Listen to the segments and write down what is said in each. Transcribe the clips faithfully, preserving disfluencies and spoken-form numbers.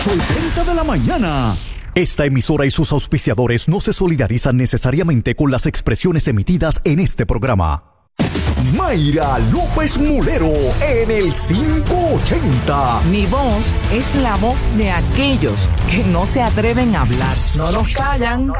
ocho y treinta de la mañana. Esta emisora y sus auspiciadores no se solidarizan necesariamente con las expresiones emitidas en este programa. Mayra López Mulero en el quinientos ochenta. Mi voz es la voz de aquellos que no se atreven a hablar. No nos callan.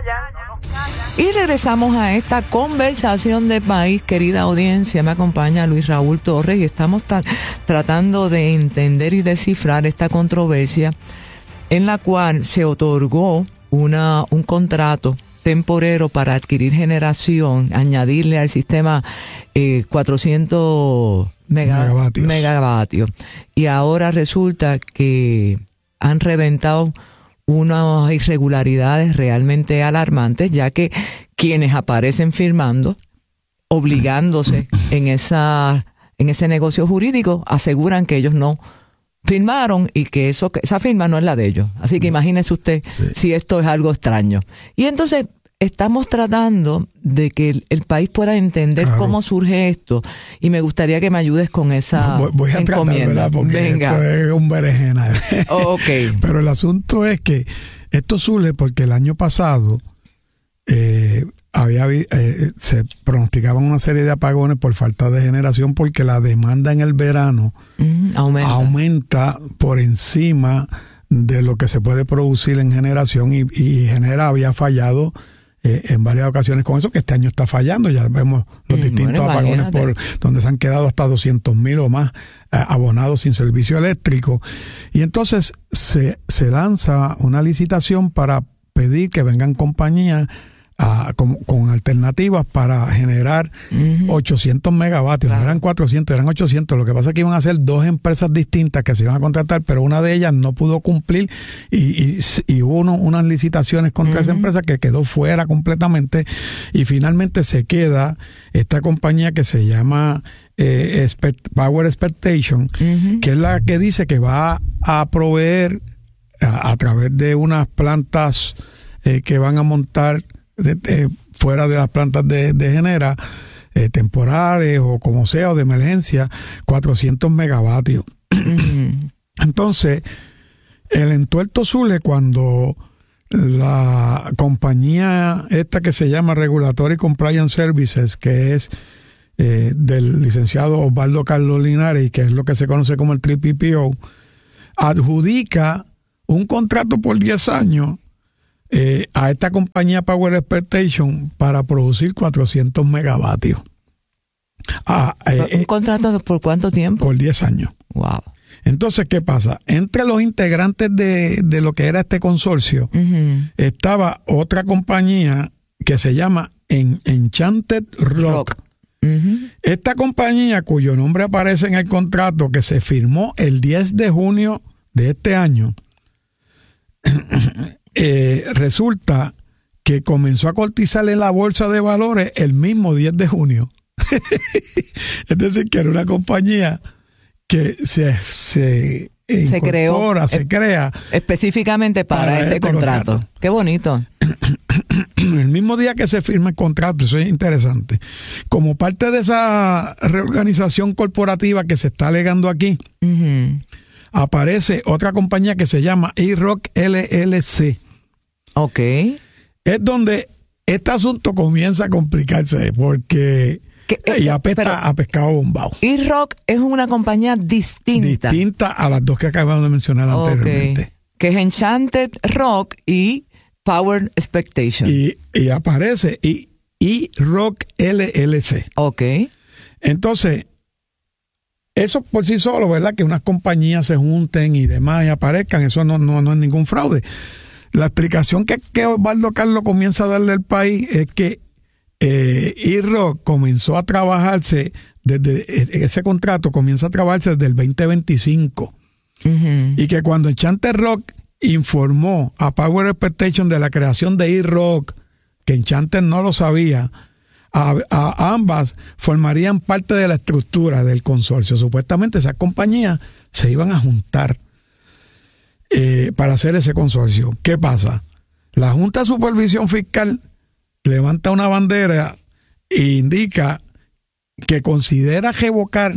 Y regresamos a esta conversación de país, querida audiencia. Me acompaña Luis Raúl Torres y estamos ta- tratando de entender y descifrar esta controversia en la cual se otorgó una, un contrato temporero para adquirir generación, añadirle al sistema eh, cuatrocientos mega, megavatios. megavatios. Y ahora resulta que han reventado unas irregularidades realmente alarmantes, ya que quienes aparecen firmando, obligándose en esa en ese negocio jurídico, aseguran que ellos no firmaron y que eso esa firma no es la de ellos. Así que imagínese usted sí. si esto es algo extraño. Y entonces estamos tratando de que el, el país pueda entender claro. cómo surge esto, y me gustaría que me ayudes con esa voy, voy a encomienda. Tratar, porque Venga. Esto es un berenjena. Oh, okay. Pero el asunto es que esto surge porque el año pasado eh, había eh, se pronosticaban una serie de apagones por falta de generación, porque la demanda en el verano mm, aumenta. aumenta por encima de lo que se puede producir en generación, y, y Genera había fallado Eh, en varias ocasiones con eso, que este año está fallando. Ya vemos los mm, distintos bueno, apagones por donde se han quedado hasta doscientos mil o más eh, abonados sin servicio eléctrico. Y entonces se, se lanza una licitación para pedir que vengan compañías a, con, con alternativas para generar uh-huh. ochocientos megavatios. Claro. No eran cuatrocientos, eran ochocientos. Lo que pasa es que iban a ser dos empresas distintas que se iban a contratar, pero una de ellas no pudo cumplir y, y, y hubo uno, unas licitaciones contra uh-huh. esa empresa que quedó fuera completamente, y finalmente se queda esta compañía que se llama eh, Power Expectation, uh-huh. que es la que dice que va a proveer a, a través de unas plantas eh, que van a montar De, de, fuera de las plantas de, de Genera, eh, temporales o como sea, o de emergencia, cuatrocientos megavatios. Mm. Entonces, el entuerto surge cuando la compañía esta que se llama Regulatory Compliance Services, que es eh, del licenciado Osvaldo Carlos Linares, y que es lo que se conoce como el P P O, adjudica un contrato por diez años Eh, a esta compañía Power Expectation para producir cuatrocientos megavatios. Ah, eh, ¿Un contrato de por cuánto tiempo? Por diez años. Wow. Entonces, ¿qué pasa? Entre los integrantes de, de lo que era este consorcio, uh-huh. estaba otra compañía que se llama en, Enchanted Rock. Rock. Uh-huh. Esta compañía, cuyo nombre aparece en el contrato que se firmó el diez de junio de este año, Eh, resulta que comenzó a cotizar en la bolsa de valores el mismo diez de junio. Es decir, que era una compañía que se, se, se creó, se crea específicamente para, para este, este contrato. contrato. Qué bonito. El mismo día que se firma el contrato, eso es interesante. Como parte de esa reorganización corporativa que se está alegando aquí, uh-huh. aparece otra compañía que se llama E-Rock L L C. Ok. Es donde este asunto comienza a complicarse, porque y apesta a pescado bombado. E-Rock es una compañía distinta. Distinta a las dos que acabamos de mencionar okay. anteriormente. Que es Enchanted Rock y Power Expectation. Y, y aparece E-Rock L L C. Ok. Entonces, eso por sí solo, ¿verdad? Que unas compañías se junten y demás y aparezcan, eso no, no, no es ningún fraude. La explicación que, que Osvaldo Carlos comienza a darle al país es que eh, E-Rock comenzó a trabajarse desde ese contrato, comienza a trabajarse desde el veinte veinticinco. Uh-huh. Y que cuando Enchanted Rock informó a Power Expectation de la creación de E-Rock, que Enchanted no lo sabía, A, a ambas formarían parte de la estructura del consorcio. Supuestamente esas compañías se iban a juntar eh, para hacer ese consorcio. ¿Qué pasa? La Junta de Supervisión Fiscal levanta una bandera e indica que considera revocar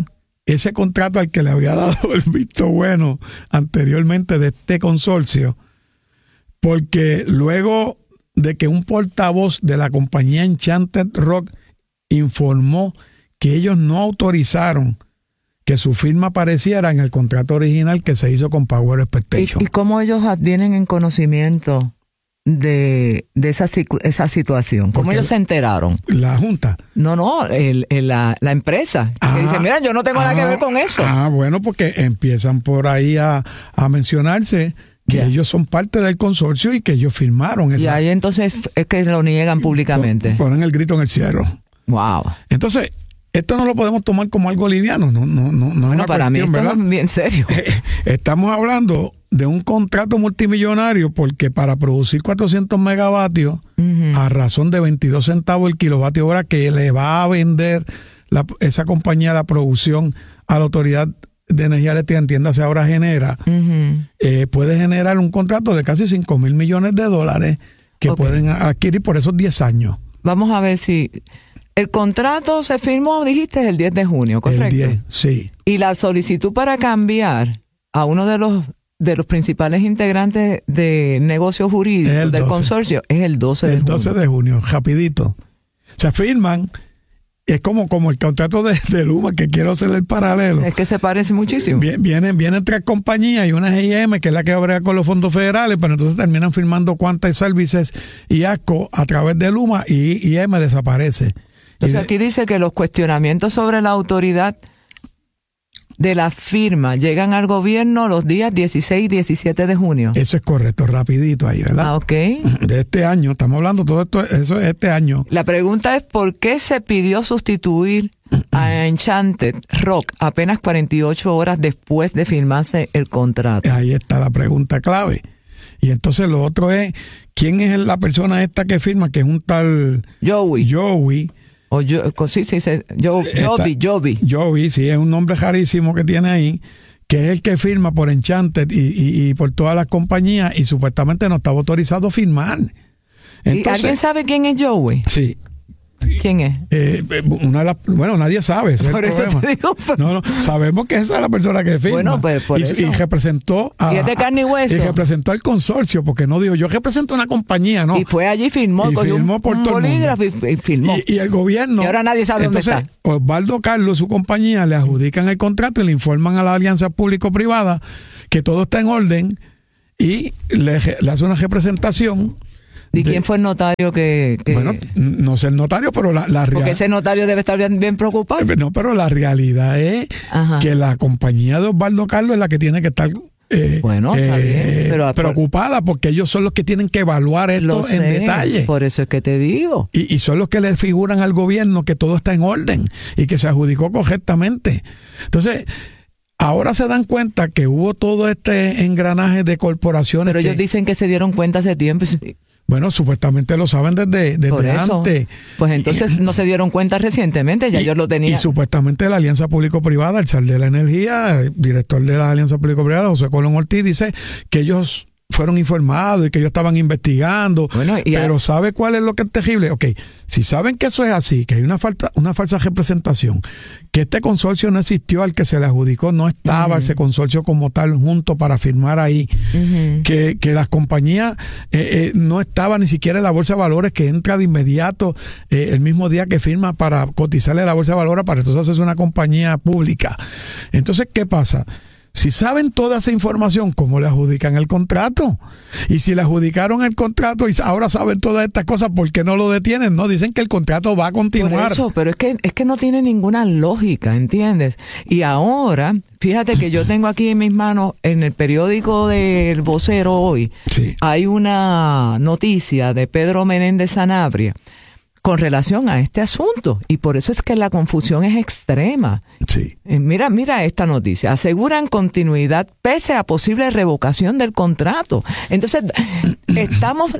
ese contrato al que le había dado el visto bueno anteriormente de este consorcio, porque luego de que un portavoz de la compañía Enchanted Rock informó que ellos no autorizaron que su firma apareciera en el contrato original que se hizo con Power Expectation. ¿Y, y cómo ellos tienen en conocimiento de, de esa, esa situación? ¿Cómo Porque ellos se enteraron? La Junta. No, no, el, el, la, la empresa. Ah, que dice, mira, yo no tengo ah, nada que ver con eso. Ah, bueno, porque empiezan por ahí a, a mencionarse que yeah. ellos son parte del consorcio y que ellos firmaron eso. Y ahí entonces es que lo niegan públicamente. Ponen el grito en el cielo. Wow. Entonces, esto no lo podemos tomar como algo liviano, no, no, no, no. Bueno, es para cuestión, mí esto ¿verdad? Es bien serio. Estamos hablando de un contrato multimillonario porque para producir cuatrocientos megavatios uh-huh. a razón de veintidós centavos el kilovatio hora que le va a vender la, esa compañía la producción a la Autoridad de Energía Eléctrica, entiéndase ahora Genera, uh-huh. eh, puede generar un contrato de casi cinco mil millones de dólares que okay. pueden adquirir por esos diez años. Vamos a ver si... El contrato se firmó, dijiste, el diez de junio, ¿correcto? El diez, sí. Y la solicitud para cambiar a uno de los de los principales integrantes de negocios jurídicos del consorcio es el doce de junio. El doce de junio, rapidito. Se firman, es como, como el contrato de, de Luma, que quiero hacer el paralelo. Es que se parece muchísimo. Vienen, vienen tres compañías y una es I M, que es la que brega con los fondos federales, pero entonces terminan firmando Quanta Services y ASCO a través de Luma y I M desaparece. Entonces aquí dice que los cuestionamientos sobre la autoridad de la firma llegan al gobierno los días dieciséis y diecisiete de junio. Eso es correcto, rapidito ahí, ¿verdad? Ah, ok. De este año, estamos hablando todo esto, eso es este año. La pregunta es ¿por qué se pidió sustituir a Enchanted Rock apenas cuarenta y ocho horas después de firmarse el contrato? Ahí está la pregunta clave. Y entonces lo otro es, ¿quién es la persona esta que firma? Que es un tal... Joey. Joey. O yo, sí, sí, sí, yo, Joby, Joby. Joby, sí, es un nombre rarísimo que tiene ahí, que es el que firma por Enchanted y, y, y por todas las compañías y supuestamente no estaba autorizado a firmar. Entonces, ¿y alguien sabe quién es Joey? Sí. ¿Quién es? Eh, una de las, bueno, nadie sabe. Por eso te digo. Pues, no, no, sabemos que esa es la persona que firma. Bueno, pues por y, eso. Y representó a, y es de carne y hueso. Y representó al consorcio, porque no dijo, yo represento una compañía, ¿no? Y fue allí, firmó, y cogió firmó un, por un todo bolígrafo y, y firmó. Y, y el gobierno. Y ahora nadie sabe entonces, dónde está. Osvaldo Carlos, su compañía, le adjudican el contrato y le informan a la alianza público-privada que todo está en orden y le, le hace una representación. ¿Y quién fue el notario que...? que... Bueno, no sé el notario, pero la, la realidad... Porque ese notario debe estar bien, bien preocupado. No, pero la realidad es Ajá. que la compañía de Osvaldo Carlos es la que tiene que estar eh, bueno, está eh, bien, pero, preocupada, porque ellos son los que tienen que evaluar esto en detalle. Por eso es que te digo. Y, y son los que le figuran al gobierno que todo está en orden y que se adjudicó correctamente. Entonces... Ahora se dan cuenta que hubo todo este engranaje de corporaciones. Pero ellos que, dicen que se dieron cuenta hace tiempo. Bueno, supuestamente lo saben desde, desde Por eso, antes. Pues entonces y, no se dieron cuenta recientemente, ya y, ellos lo tenían. Y supuestamente la Alianza Público-Privada, el Sal de la Energía, el director de la Alianza Público-Privada, José Colón Ortiz, dice que ellos fueron informados y que ellos estaban investigando. Bueno, y pero a... ¿sabe cuál es lo que es terrible? Ok, si saben que eso es así, que hay una falta, una falsa representación, que este consorcio no existió, al que se le adjudicó no estaba uh-huh. ese consorcio como tal junto para firmar ahí, uh-huh. que, que las compañías eh, eh, no estaban ni siquiera en la bolsa de valores, que entra de inmediato eh, el mismo día que firma para cotizarle a la bolsa de valores, para entonces hacerse una compañía pública. Entonces, ¿qué pasa? Si saben toda esa información, ¿cómo le adjudican el contrato? Y si le adjudicaron el contrato y ahora saben todas estas cosas, ¿por qué no lo detienen? No, dicen que el contrato va a continuar. Por eso, pero es que, es que no tiene ninguna lógica, ¿entiendes? Y ahora, fíjate que yo tengo aquí en mis manos, en el periódico del Vocero hoy, sí. hay una noticia de Pedro Menéndez Sanabria con relación a este asunto, y por eso es que la confusión es extrema. Sí. Eh, mira, mira esta noticia. Aseguran continuidad pese a posible revocación del contrato. Entonces, estamos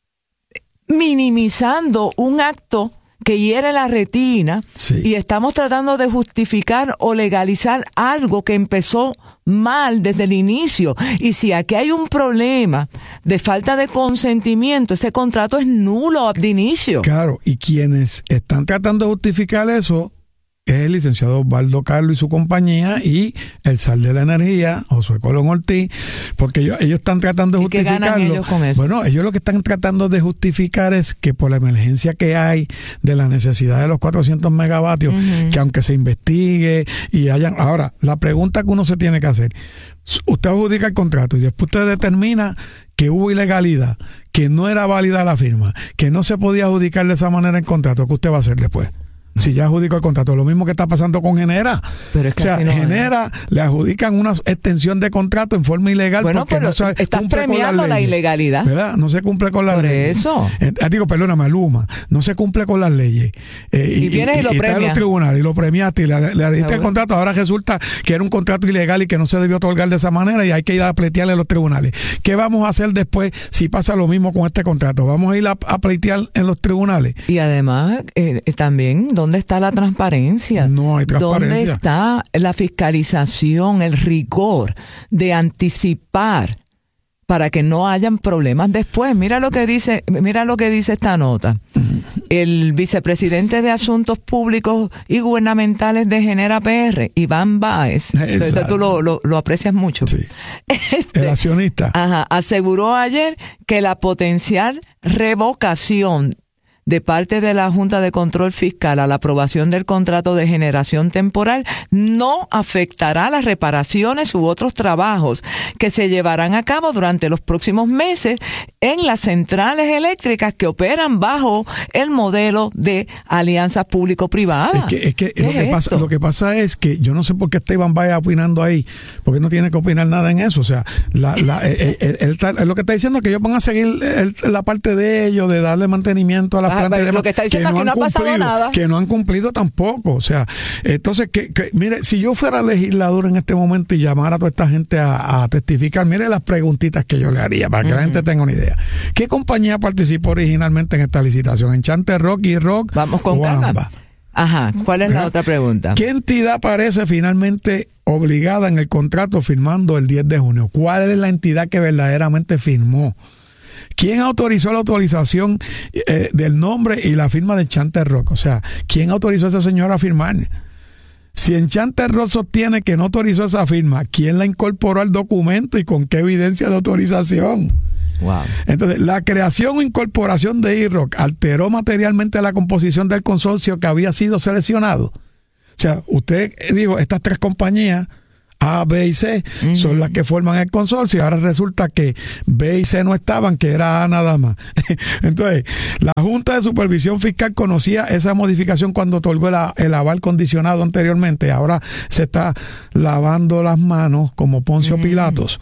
minimizando un acto que hiere la retina sí. y estamos tratando de justificar o legalizar algo que empezó mal desde el inicio. Y si aquí hay un problema de falta de consentimiento, ese contrato es nulo de inicio. Claro, y quienes están tratando de justificar eso es el licenciado Osvaldo Carlos y su compañía y el zar de la energía, Josué Colón Ortiz, porque ellos, ellos están tratando de justificarlo. ¿Qué ganan ellos con eso? Bueno, ellos lo que están tratando de justificar es que por la emergencia que hay de la necesidad de los cuatrocientos megavatios, uh-huh. que aunque se investigue y hayan... Ahora, la pregunta que uno se tiene que hacer, usted adjudica el contrato y después usted determina que hubo ilegalidad, que no era válida la firma, que no se podía adjudicar de esa manera el contrato, ¿qué usted va a hacer después? Si ya adjudicó el contrato, lo mismo que está pasando con Genera. Pero es que o sea, no Genera es. le adjudican una extensión de contrato en forma ilegal. Bueno, porque pero no se estás cumple premiando con las la leyes, ilegalidad. ¿verdad? No se cumple con las Por leyes. eso. Eh, digo, perdóname, Luma. No se cumple con las leyes. Eh, y, y vienes y, y lo premias. Y los tribunales y lo premiaste y le, le diste el contrato. Ahora resulta que era un contrato ilegal y que no se debió otorgar de esa manera y hay que ir a pleitearle a los tribunales. ¿Qué vamos a hacer después si pasa lo mismo con este contrato? ¿Vamos a ir a, a pleitear en los tribunales? Y además, eh, también, ¿dónde está la transparencia? No hay transparencia. ¿Dónde está la fiscalización, el rigor de anticipar para que no hayan problemas después? Mira lo que dice, mira lo que dice esta nota. El vicepresidente de Asuntos Públicos y Gubernamentales de Genera P R, Iván Báez, entonces tú lo, lo, lo aprecias mucho. Sí. Este, el accionista. Ajá, aseguró ayer que la potencial revocación de parte de la Junta de Control Fiscal a la aprobación del contrato de generación temporal no afectará las reparaciones u otros trabajos que se llevarán a cabo durante los próximos meses en las centrales eléctricas que operan bajo el modelo de alianzas público-privadas. Es que, es que, lo, es que pasa, lo que pasa es que yo no sé por qué Esteban vaya opinando ahí, porque no tiene que opinar nada en eso. O sea, la, la, él, él, él, él, lo que está diciendo es que ellos van a seguir el, la parte de ellos, de darle mantenimiento a las ah, plantas. Lo que está diciendo que no, es que no ha pasado nada. Que no han cumplido tampoco. O sea, entonces, que, que mire, si yo fuera legislador en este momento y llamara a toda esta gente a, a testificar, mire las preguntitas que yo le haría para que uh-huh. la gente tenga una idea. ¿Qué compañía participó originalmente en esta licitación? ¿Enchanted Rock y Rock? Vamos con calma. Ajá, ¿cuál es ¿verdad? La otra pregunta? ¿Qué entidad aparece finalmente obligada en el contrato firmando el diez de junio? ¿Cuál es la entidad que verdaderamente firmó? ¿Quién autorizó la autorización eh, del nombre y la firma de Enchanted Rock? O sea, ¿quién autorizó a esa señora a firmar? Si Enchanted Rock sostiene que no autorizó esa firma, ¿quién la incorporó al documento y con qué evidencia de autorización? Wow. Entonces, la creación o incorporación de E-Rock alteró materialmente la composición del consorcio que había sido seleccionado. O sea, usted dijo, estas tres compañías A, B y C uh-huh. son las que forman el consorcio. Ahora resulta que B y C no estaban, que era A nada más. Entonces, la Junta de Supervisión Fiscal conocía esa modificación cuando otorgó el, el aval condicionado anteriormente. Ahora se está lavando las manos como Poncio uh-huh. Pilatos.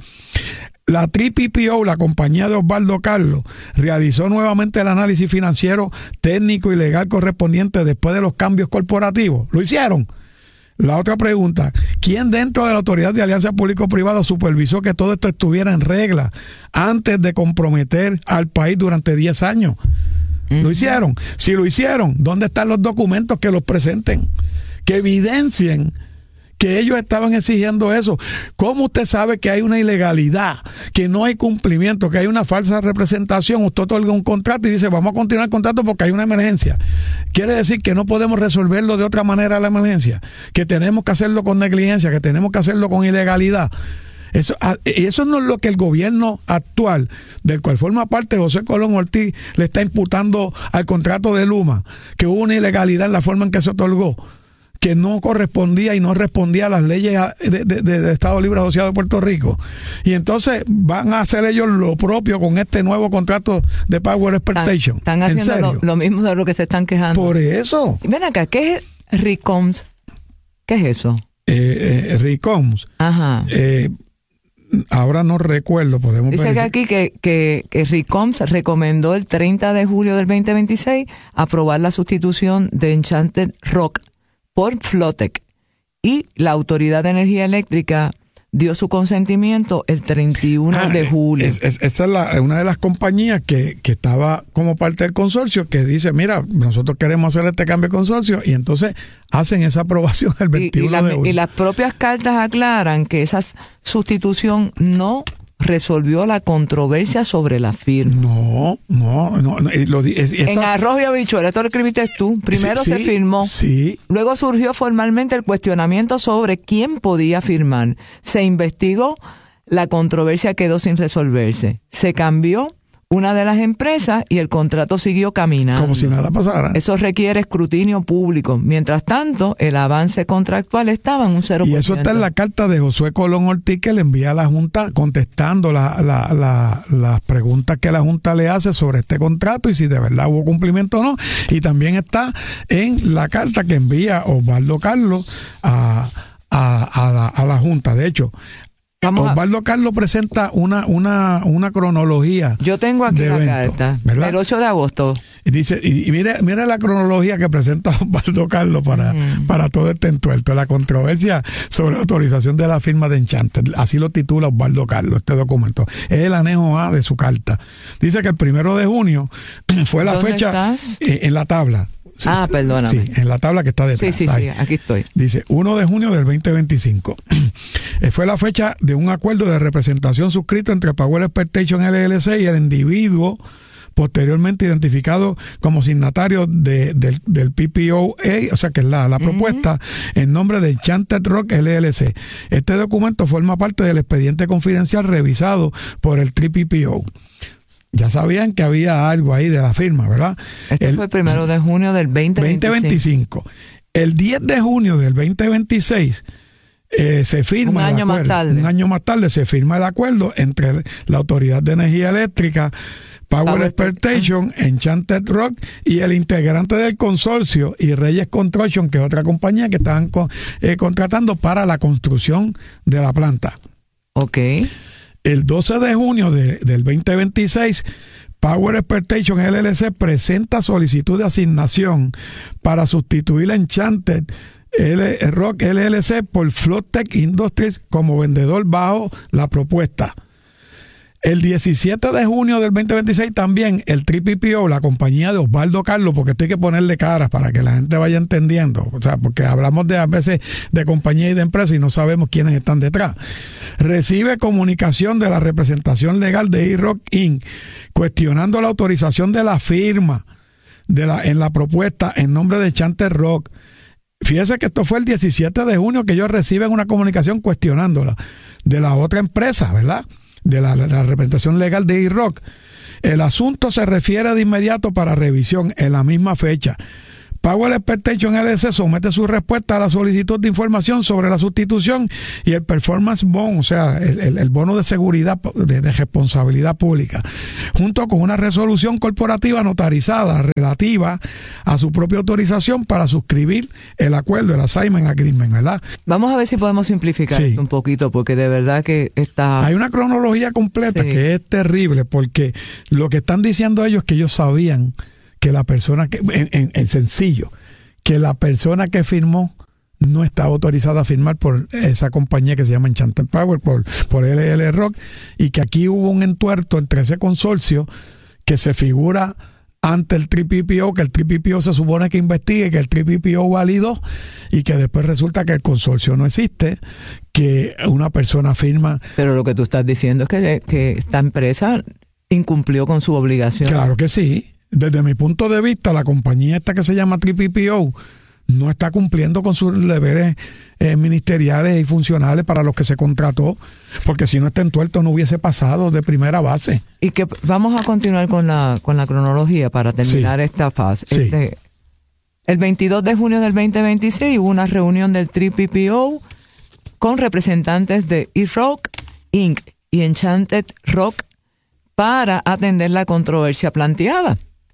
La T P P O, la compañía de Osvaldo Carlos, realizó nuevamente el análisis financiero, técnico y legal correspondiente después de los cambios corporativos. ¿Lo hicieron? La otra pregunta, ¿quién dentro de la Autoridad de Alianza Público-Privada supervisó que todo esto estuviera en regla antes de comprometer al país durante diez años? Uh-huh. ¿Lo hicieron? Si lo hicieron, ¿dónde están los documentos que los presenten? Que evidencien que ellos estaban exigiendo eso. ¿Cómo usted sabe que hay una ilegalidad, que no hay cumplimiento, que hay una falsa representación? Usted otorga un contrato y dice, vamos a continuar el contrato porque hay una emergencia. Quiere decir que no podemos resolverlo de otra manera la emergencia, que tenemos que hacerlo con negligencia, que tenemos que hacerlo con ilegalidad. Eso, y eso no es lo que el gobierno actual, del cual forma parte José Colón Ortiz, le está imputando al contrato de Luma, que hubo una ilegalidad en la forma en que se otorgó, que no correspondía y no respondía a las leyes de, de, de, de Estado Libre Asociado de Puerto Rico. Y entonces van a hacer ellos lo propio con este nuevo contrato de Power Expectation. Están, están haciendo lo, lo mismo de lo que se están quejando. Por eso. Ven acá, ¿qué es RICOMS? ¿Qué es eso? Eh, eh, RICOMS. Ajá. Eh, ahora no recuerdo, podemos Dice que aquí que, que, que RICOMS recomendó el treinta de julio del veinte veintiséis aprobar la sustitución de Enchanted Rock por Flotec, y la Autoridad de Energía Eléctrica dio su consentimiento el treinta y uno ah, de julio. Es, es, esa es la, una de las compañías que, que estaba como parte del consorcio, que dice, mira, nosotros queremos hacer este cambio de consorcio, y entonces hacen esa aprobación el veintiuno y, y la, de julio. Y las propias cartas aclaran que esa sustitución no resolvió la controversia sobre la firma. No, no, no. no lo, es, esta... En arroz y habichuela, esto lo escribiste tú. Primero sí, se firmó. Sí. Luego surgió formalmente el cuestionamiento sobre quién podía firmar. Se investigó, la controversia quedó sin resolverse. Se cambió una de las empresas y el contrato siguió caminando. Como si nada pasara. Eso requiere escrutinio público. Mientras tanto, el avance contractual estaba en un cero por ciento. Y eso está en la carta de Josué Colón Ortiz que le envía a la Junta contestando la, la, la, las preguntas que la Junta le hace sobre este contrato y si de verdad hubo cumplimiento o no. Y también está en la carta que envía Osvaldo Carlos a, a, a, la, a la Junta. De hecho, Vamos Osvaldo a... Carlos presenta una, una, una cronología. Yo tengo aquí la evento, carta, ¿verdad? El ocho de agosto. Y dice, y, y mire, mire la cronología que presenta Osvaldo Carlos para, mm. para todo este entuerto. La controversia sobre la autorización de la firma de Enchanted. Así lo titula Osvaldo Carlos, este documento. Es el anejo A de su carta. Dice que el primero de junio fue la ¿Dónde fecha estás? Eh, en la tabla. Sí, ah, perdóname. Sí, en la tabla que está detrás. Sí, sí, ahí. sí, aquí estoy. Dice, primero de junio del veinte veinticinco. Fue la fecha de un acuerdo de representación suscrito entre Power Expectation L L C y el individuo posteriormente identificado como signatario de, de, del P P O A, o sea que es la, la propuesta, uh-huh. en nombre de Enchanted Rock L L C. Este documento forma parte del expediente confidencial revisado por el P P O. Ya sabían que había algo ahí de la firma, ¿verdad? Este el, fue el primero de junio del veinte veinticinco. El diez de junio del veinte veintiséis eh, se firma un año el acuerdo. más tarde. Un año más tarde se firma el acuerdo entre la Autoridad de Energía Eléctrica, Power, Power Expectation, uh-huh. Enchanted Rock y el integrante del consorcio y Reyes Construction, que es otra compañía que estaban con, eh, contratando para la construcción de la planta. Ok. El doce de junio de, del veinte veintiséis, Power Expectation L L C presenta solicitud de asignación para sustituir a Enchanted L, Rock L L C por Flottech Industries como vendedor bajo la propuesta. El diecisiete de junio del veinte veintiséis también el P P O, la compañía de Osvaldo Carlos, porque esto hay que ponerle caras para que la gente vaya entendiendo, o sea, porque hablamos de a veces de compañía y de empresa y no sabemos quiénes están detrás. Recibe comunicación de la representación legal de E-Rock Incorporated cuestionando la autorización de la firma de la, en la propuesta en nombre de Enchanted Rock. Fíjese que esto fue el diecisiete de junio que ellos reciben una comunicación cuestionándola de la otra empresa, ¿verdad? De la, la representación legal de E-Rock. El asunto se refiere de inmediato para revisión en la misma fecha. Power Expectation L L C somete su respuesta a la solicitud de información sobre la sustitución y el performance bond, o sea, el, el, el bono de seguridad de, de responsabilidad pública, junto con una resolución corporativa notarizada relativa a su propia autorización para suscribir el acuerdo, el assignment agreement, ¿verdad? Vamos a ver si podemos simplificar sí. esto un poquito, porque de verdad que está... Hay una cronología completa sí. que es terrible, porque lo que están diciendo ellos es que ellos sabían que la persona que, en, en, en sencillo, que la persona que firmó no estaba autorizada a firmar por esa compañía que se llama Enchanted Power, por, por L L Rock, y que aquí hubo un entuerto entre ese consorcio que se figura ante el P P O, que el P P O se supone que investigue, que el P P O validó, y que después resulta que el consorcio no existe, que una persona firma. Pero lo que tú estás diciendo es que, que esta empresa incumplió con su obligación. Claro que sí. Desde mi punto de vista, la compañía esta que se llama P P O no está cumpliendo con sus deberes eh, ministeriales y funcionales para los que se contrató, porque si no este entuerto no hubiese pasado de primera base. Y que vamos a continuar con la con la cronología para terminar sí. esta fase. Sí. Este, el veintidós de junio del veinte veintiséis hubo una reunión del P P O con representantes de E-Rock Incorporated y Enchanted Rock para atender la controversia planteada.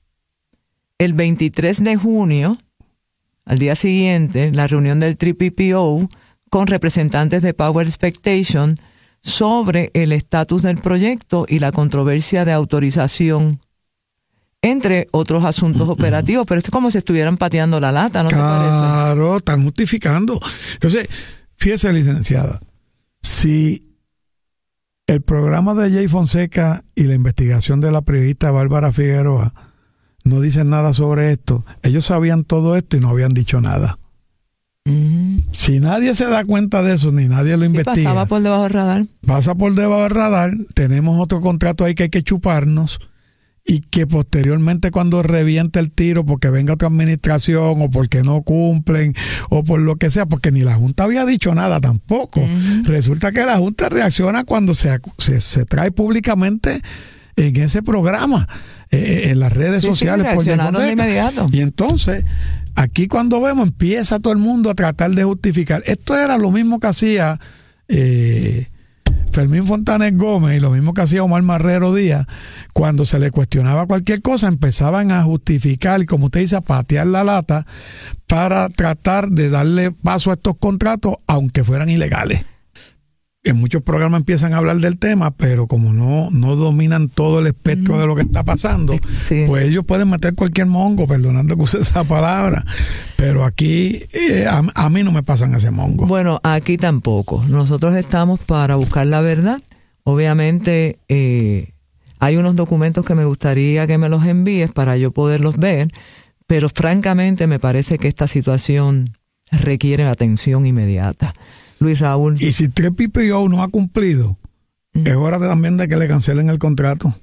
El veintitrés de junio, al día siguiente, la reunión del P P O con representantes de Power Expectation sobre el estatus del proyecto y la controversia de autorización, entre otros asuntos operativos, pero esto es como si estuvieran pateando la lata, ¿no te parece? Claro, están justificando. Entonces, fíjese, licenciada, si el programa de Jay Fonseca y la investigación de la periodista Bárbara Figueroa no dicen nada sobre esto, ellos sabían todo esto y no habían dicho nada. Uh-huh. Si nadie se da cuenta de eso, ni nadie lo sí, investiga. Pasaba por debajo del radar. Pasa por debajo del radar. Tenemos otro contrato ahí que hay que chuparnos. Y que posteriormente cuando reviente el tiro porque venga otra administración o porque no cumplen o por lo que sea, porque ni la Junta había dicho nada tampoco. Uh-huh. Resulta que la Junta reacciona cuando se, se, se trae públicamente en ese programa, eh, en las redes sí, sociales. Sí, reaccionaron de inmediato. Y entonces, aquí cuando vemos, empieza todo el mundo a tratar de justificar. Esto era lo mismo que hacía eh, Fermín Fontanes Gómez y lo mismo que hacía Omar Marrero Díaz. Cuando se le cuestionaba cualquier cosa, empezaban a justificar y, como usted dice, a patear la lata para tratar de darle paso a estos contratos, aunque fueran ilegales. En muchos programas empiezan a hablar del tema, pero como no, no dominan todo el espectro mm. de lo que está pasando, sí. pues ellos pueden meter cualquier mongo, perdonando que use esa palabra, pero aquí eh, a, a mí no me pasan ese mongo. Bueno, aquí tampoco. Nosotros estamos para buscar la verdad. Obviamente eh, hay unos documentos que me gustaría que me los envíes para yo poderlos ver, pero francamente me parece que esta situación requiere atención inmediata. Luis Raúl. Y si tres P P O no ha cumplido, mm. es hora de, también de que le cancelen el contrato.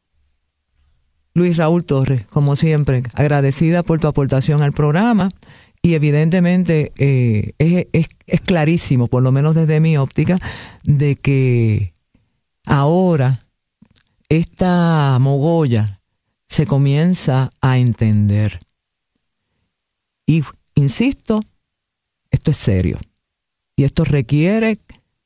Luis Raúl Torres, como siempre, agradecida por tu aportación al programa y evidentemente eh, es, es, es clarísimo, por lo menos desde mi óptica, de que ahora esta mogolla se comienza a entender. Y, insisto, esto es serio. Y esto requiere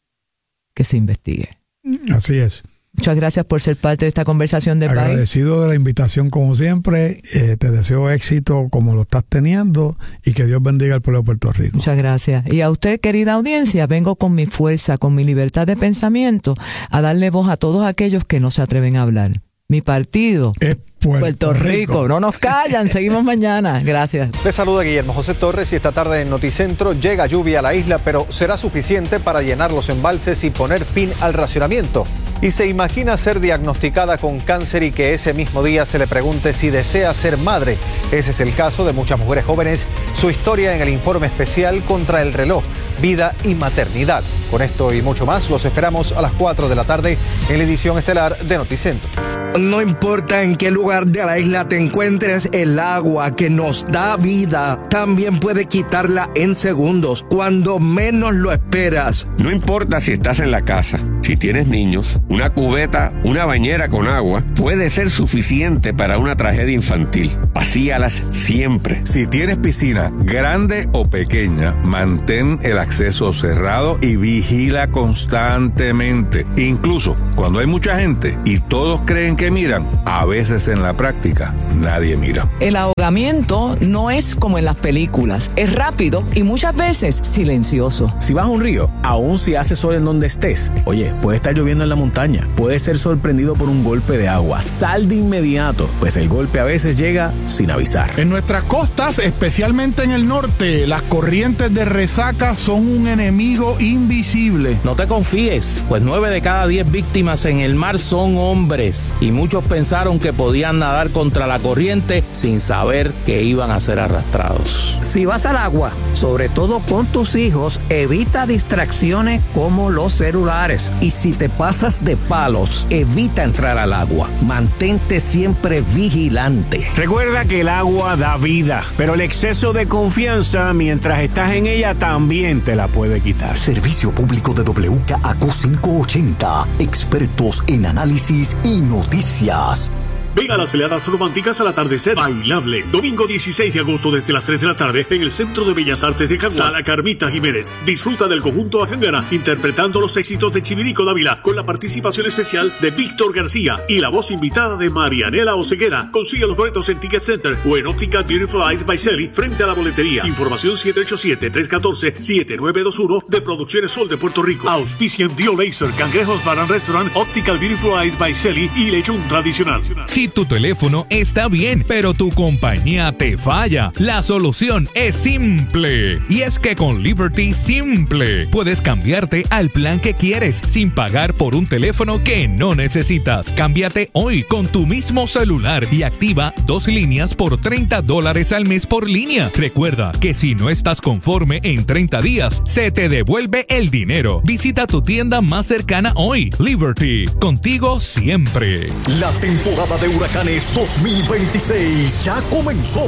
que se investigue. Así es. Muchas gracias por ser parte de esta conversación de país. Agradecido de la invitación como siempre. Eh, te deseo éxito como lo estás teniendo y que Dios bendiga al pueblo de Puerto Rico. Muchas gracias. Y a usted, querida audiencia, vengo con mi fuerza, con mi libertad de pensamiento, a darle voz a todos aquellos que no se atreven a hablar. Mi partido es Puerto, Puerto Rico. Rico. No nos callan. Seguimos mañana. Gracias. Les saluda Guillermo José Torres y esta tarde en Noticentro llega lluvia a la isla, pero será suficiente para llenar los embalses y poner fin al racionamiento. Y se imagina ser diagnosticada con cáncer y que ese mismo día se le pregunte si desea ser madre. Ese es el caso de muchas mujeres jóvenes. Su historia en el informe especial Contra el reloj, vida y maternidad. Con esto y mucho más, los esperamos a las cuatro de la tarde en la edición estelar de Noticentro. No importa en qué lugar de la isla te encuentres, el agua que nos da vida también puede quitarla en segundos, cuando menos lo esperas. No importa si estás en la casa, si tienes niños, una cubeta, una bañera con agua puede ser suficiente para una tragedia infantil. Vacíalas siempre. Si tienes piscina, grande o pequeña, mantén el acceso cerrado y vigila constantemente. Incluso cuando hay mucha gente y todos creen que miran, a veces en la práctica nadie mira. El ahogamiento no es como en las películas, es rápido y muchas veces silencioso. Si vas a un río, aun si hace sol en donde estés, oye, puede estar lloviendo en la montaña, puedes ser sorprendido por un golpe de agua, sal de inmediato, pues el golpe a veces llega sin avisar. En nuestras costas, especialmente en el norte, las corrientes de resaca son un enemigo invisible. No te confíes, pues nueve de cada diez víctimas en el mar son hombres y muchos pensaron que podían nadar contra la corriente sin saber que iban a ser arrastrados. Si vas al agua, sobre todo con tus hijos, evita distracciones como los celulares. Y si te pasas de palos, evita entrar al agua. Mantente siempre vigilante. Recuerda que el agua da vida, pero el exceso de confianza mientras estás en ella también te la puede quitar. Servicio público de W K A Q quinientos ochenta. Expertos en análisis y noticias. Ven a las veladas románticas al atardecer bailable. Domingo dieciséis de agosto desde las tres de la tarde en el Centro de Bellas Artes de Caguas. Sala Carmita Jiménez. Disfruta del conjunto Ajangara interpretando los éxitos de Chivirico Dávila con la participación especial de Víctor García y la voz invitada de Marianela Oseguera. Consigue los boletos en Ticket Center o en Optical Beautiful Eyes by Sally frente a la boletería. Información siete ocho siete, tres uno cuatro, siete nueve dos uno de Producciones Sol de Puerto Rico. Auspician Dio Laser, Cangrejos Bar and Restaurant, Optical Beautiful Eyes by Sally y Lechón Tradicional. Si tu teléfono está bien, pero tu compañía te falla, la solución es simple. Y es que con Liberty Simple puedes cambiarte al plan que quieres sin pagar por un teléfono que no necesitas. Cámbiate hoy con tu mismo celular y activa dos líneas por treinta dólares al mes por línea. Recuerda que si no estás conforme en treinta días, se te devuelve el dinero. Visita tu tienda más cercana hoy. Liberty, contigo siempre. La temporada de huracanes dos mil veintiséis ya comenzó.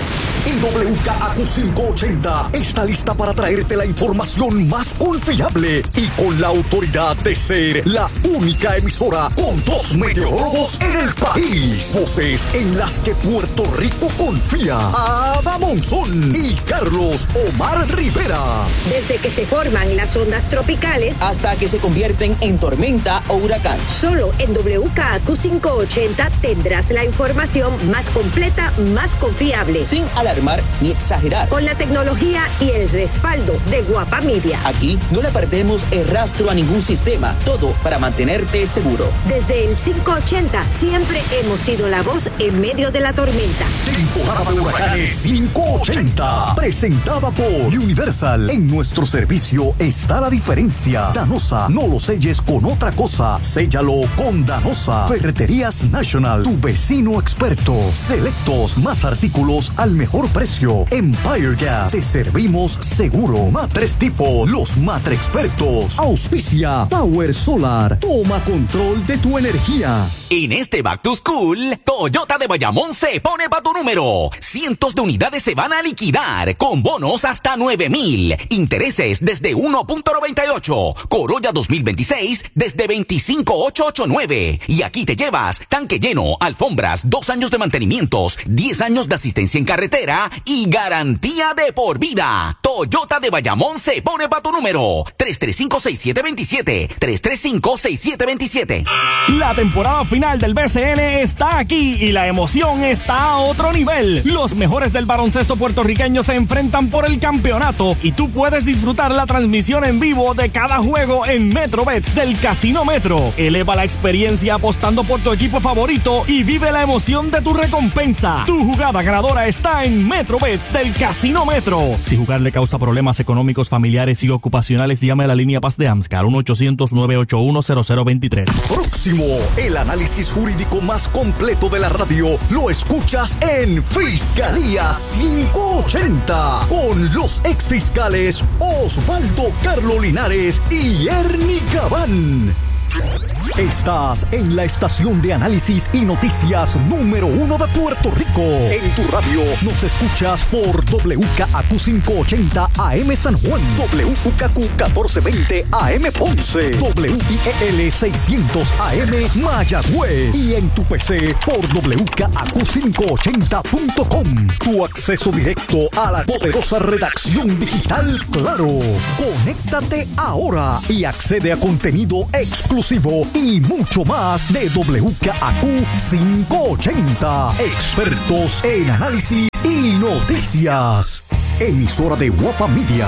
Y W K A Q quinientos ochenta está lista para traerte la información más confiable y con la autoridad de ser la única emisora con dos meteorólogos en el país. Voces en las que Puerto Rico confía. Ada Monzón y Carlos Omar Rivera. Desde que se forman las ondas tropicales hasta que se convierten en tormenta o huracán. Solo en W K A Q quinientos ochenta tendrás la información más completa, más confiable. Sin alarmar ni exagerar. Con la tecnología y el respaldo de Guapa Media. Aquí no le perdemos el rastro a ningún sistema. Todo para mantenerte seguro. Desde el quinientos ochenta siempre hemos sido la voz en medio de la tormenta. Temporada de huracanes quinientos ochenta. Presentada por Universal. En nuestro servicio está la diferencia. Danosa, no lo selles con otra cosa. Séllalo con Danosa. Ferreterías National, tu vecino experto. Selectos, más artículos al mejor precio. Empire Gas, te servimos seguro. Matres Tipo, los matre expertos. Auspicia Power Solar. Toma control de tu energía. En este Back to School, Toyota de Bayamón se pone pa' tu número. Cientos de unidades se van a liquidar con bonos hasta nueve mil. Intereses desde uno punto noventa y ocho. Corolla dos mil veintiséis desde veinticinco mil ochocientos ochenta y nueve. Y aquí te llevas tanque lleno, alfombras, dos años de mantenimientos, diez años de asistencia en carretera y garantía de por vida. Toyota de Bayamón se pone pa' tu número. tres tres cinco, seis siete dos siete. tres tres cinco, seis siete dos siete. La temporada final del B C N está aquí y la emoción está a otro nivel. Los mejores del baloncesto puertorriqueño se enfrentan por el campeonato y tú puedes disfrutar la transmisión en vivo de cada juego en MetroBets del Casino Metro. Eleva la experiencia apostando por tu equipo favorito y vive la emoción de tu recompensa. Tu jugada ganadora está en MetroBets del Casino Metro. Si jugar le causa problemas económicos, familiares y ocupacionales, llame a la línea Paz de AMSCAR uno ochocientos, nueve ocho uno, cero cero dos tres. Próximo, el análisis jurídico más completo de la radio lo escuchas en Fiscalía quinientos ochenta con los exfiscales Osvaldo Carlos Linares y Ernie Cabán. Estás en la estación de análisis y noticias número uno de Puerto Rico. En tu radio nos escuchas por W K A Q quinientos ochenta A M San Juan, W U K Q catorce veinte A M Ponce, W I E L seiscientos A M Mayagüez y en tu P C por W K A Q quinientos ochenta punto com. Tu acceso directo a la poderosa redacción digital Claro. Conéctate ahora y accede a contenido exclusivo y mucho más de W K A Q quinientos ochenta. Expertos en análisis y noticias. Emisora de Guapa Media.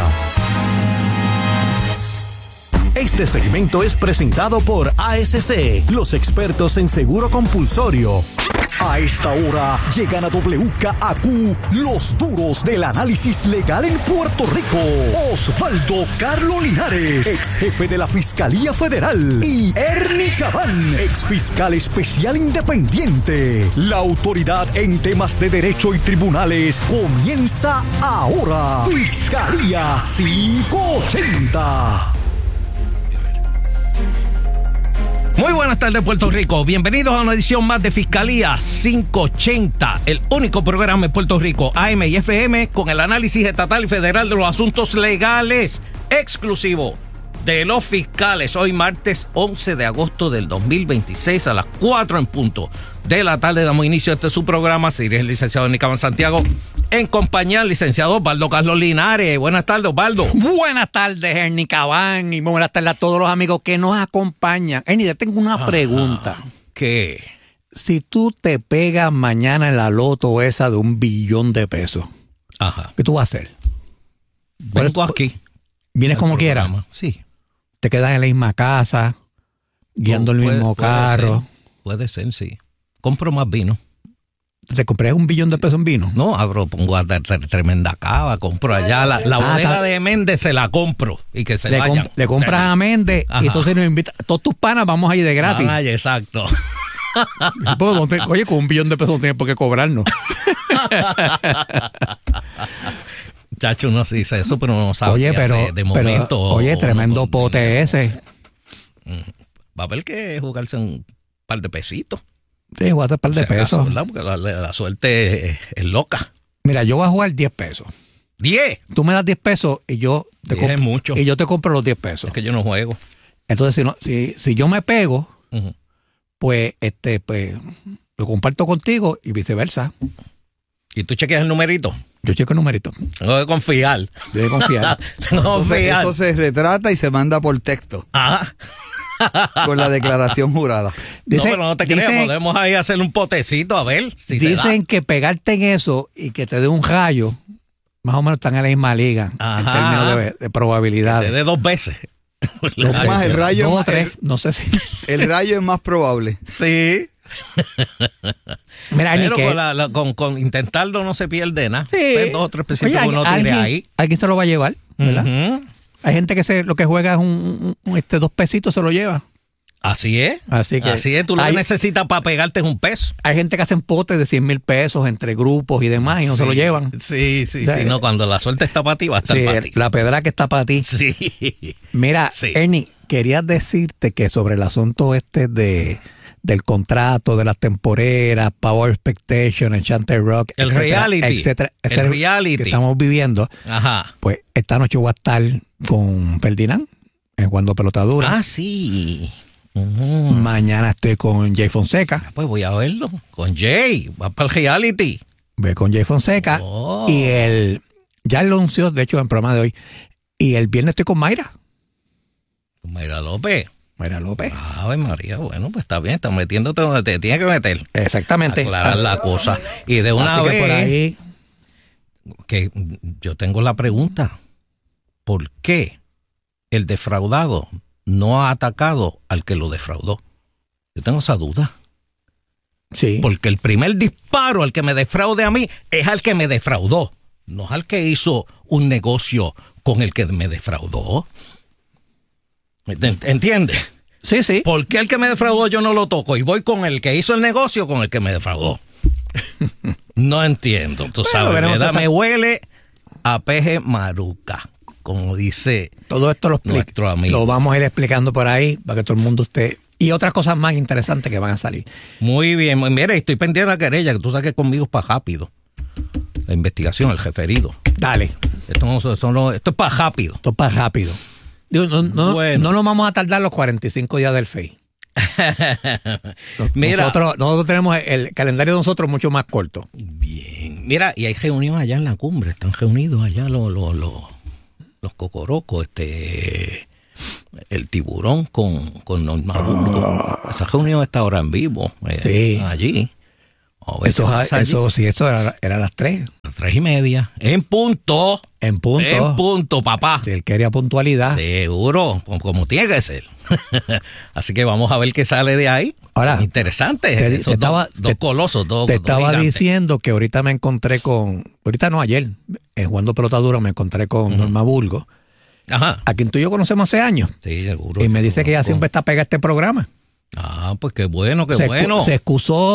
Este segmento es presentado por A S C, los expertos en seguro compulsorio. A esta hora llegan a W K A Q los duros del análisis legal en Puerto Rico. Osvaldo Carlos Linares, ex jefe de la Fiscalía Federal, y Ernie Cabán, ex fiscal especial independiente. La autoridad en temas de derecho y tribunales comienza ahora. Fiscalía quinientos ochenta. Muy buenas tardes, Puerto Rico. Bienvenidos a una edición más de Fiscalía quinientos ochenta, el único programa en Puerto Rico, A M y F M, con el análisis estatal y federal de los asuntos legales, exclusivo de los fiscales. Hoy martes once de agosto del dos mil veintiséis a las cuatro en punto de la tarde damos inicio a este su programa. Se dirige el licenciado Ernie Cabán Santiago en compañía del licenciado Osvaldo Carlos Linares. Buenas tardes, Osvaldo. Buenas tardes, Ernie Cabán, y muy buenas tardes a todos los amigos que nos acompañan. Ernie, te tengo una Ajá. pregunta. ¿Qué? Si tú te pegas mañana en la loto esa de un billón de pesos, Ajá. ¿qué tú vas a hacer? Vengo aquí. ¿Vienes como quieras? Sí. ¿Te quedas en la misma casa, guiando oh, el mismo puede, carro? Puede ser, puede ser, sí. compro más vino. ¿Te compré un billón de pesos en vino? No, abro, pongo a dar tremenda cava, compro allá. La, la ah, bodega está. de Méndez se la compro y que se le vayan. Com- le compras a Méndez y entonces nos invita. Todos tus panas vamos a ir de gratis. Ay, exacto. Pues, te, oye, con un billón de pesos no tienes por qué cobrarnos. Chacho, no se dice eso, pero no sabe. Oye, pero, de momento. Pero, oye, tremendo no, pote ese. Va a haber que jugarse un par de pesitos. Sí, voy a hacer un par de o sea, pesos. Acaso, porque la, la, la suerte es, es loca. Mira, yo voy a jugar diez pesos. ¿diez? Tú me das diez pesos y yo te compro, es mucho. Y yo te compro los diez pesos. Es que yo no juego. Entonces, si no, si, si yo me pego, uh-huh. pues, este, pues, lo comparto contigo y viceversa. ¿Y tú chequeas el numerito? Yo chequeo el numerito. Tengo que confiar. Debe confiar. Tengo eso, confiar. Se, eso se retrata y se manda por texto. Ajá. Con la declaración jurada. Dice, no, pero no te creas, podemos ahí hacer un potecito a ver si dicen se da. que pegarte en eso y que te dé un rayo, más o menos están en la misma liga. Ajá. En términos de, de probabilidad. Que te dé dos veces. Dos más, el rayo dos más, o tres, el, no sé si. El rayo es más probable. Sí. Mira, pero que, con, la, la, con, con intentarlo no se pierde nada. Sí. Pues dos o tres pesitos que uno tire ahí. Alguien se lo va a llevar, ¿verdad? Uh-huh. Hay gente que se, lo que juega es un, un, este dos pesitos, se lo lleva. Así es. Así que Así es. Tú lo hay, que necesitas para pegarte es un peso. Hay gente que hacen potes de cien mil pesos entre grupos y demás y no sí, se lo llevan. Sí, sí, o sea, sí. No, cuando la suerte está para ti, va a estar sí, para ti. La pedra que está para ti. Sí. Mira, sí. Ernie, quería decirte que sobre el asunto este de del contrato, de las temporeras, Power Expectation, Enchanted Rock, el etcétera, reality, etcétera, el etcétera, reality que estamos viviendo. Ajá. Pues esta noche voy a estar con Ferdinand en Jugando Pelotadura. Ah, sí. Uh-huh. Mañana estoy con Jay Fonseca. Pues voy a verlo. Con Jay. Va para el reality. Voy con Jay Fonseca. Oh. Y el. Ya lo anunció, de hecho, en el programa de hoy. Y el viernes estoy con Mayra. Con Mayra López. Mayra López. Ave María, bueno, pues está bien, estás metiéndote donde te tienes que meter. Exactamente. Aclarar la cosa. Y de una Así vez. Que por ahí. Que yo tengo la pregunta. ¿Por qué el defraudado no ha atacado al que lo defraudó? Yo tengo esa duda. Sí. Porque el primer disparo al que me defraude a mí es al que me defraudó, no es al que hizo un negocio con el que me defraudó. ¿Entiendes? Sí, sí. ¿Por qué el que me defraudó yo no lo toco y voy con el que hizo el negocio con el que me defraudó? No entiendo. Tú bueno, sabes, me, da, me huele a peje maruca, como dice todo esto lo nuestro amigo. Lo vamos a ir explicando por ahí para que todo el mundo esté. Y otras cosas más interesantes que van a salir. Muy bien. Mira, estoy pendiente de la querella, que tú sabes que conmigo es para rápido. La investigación, el referido. Dale. Esto, no, esto, no, esto es para rápido. Esto es para rápido. Digo, no, no, bueno. no nos vamos a tardar los cuarenta y cinco días del F E I. Mira, nosotros, nosotros tenemos el calendario de nosotros mucho más corto. Bien. Mira, y hay reunión allá en la cumbre. Están reunidos allá los, los, los, los cocorocos, este... el tiburón con, con Norma Burgo. Esa reunión está ahora en vivo. Eh, sí. Allí. Eso, eso sí, eso era, era a las tres. A las tres y media. En punto. En punto. En punto, papá. Si él quería puntualidad. Seguro, como, como tiene que ser. Así que vamos a ver qué sale de ahí. Ahora, interesante. Te, Esos te estaba, dos, dos te, colosos, dos. Te dos estaba gigantes. diciendo que ahorita me encontré con. Ahorita no, ayer. En Jugando Pelotadura me encontré con uh-huh. Norma Burgo. Ajá. A quien tú y yo conocemos hace años. Sí, seguro. Y me dice que ella siempre está pegada a este programa. Ah, pues qué bueno, qué se bueno. Excu- se excusó